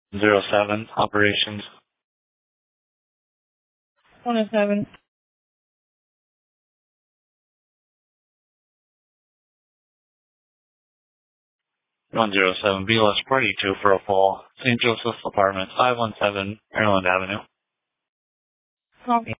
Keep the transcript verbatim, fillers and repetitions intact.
Zero seven operations. one oh seven. One zero seven B L S Party two for a fall. Saint Joseph's Apartments, five one seven Maryland Avenue. Copy.